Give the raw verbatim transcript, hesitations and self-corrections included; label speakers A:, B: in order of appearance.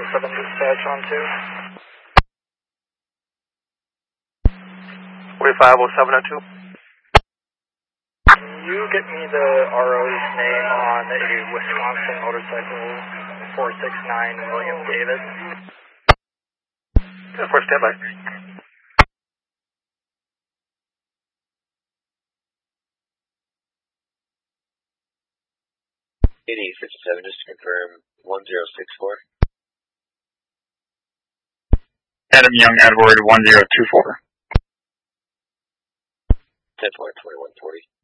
A: seven dispatch on two.
B: forty-five oh seven oh two.
A: Can you get me the R O's name on a Wisconsin motorcycle four six nine William David?
B: ten four, standby.
C: eighty fifty-seven, just to confirm, one zero six four.
D: Adam Young, Edward, one zero two four.
C: ten four, twenty-one forty.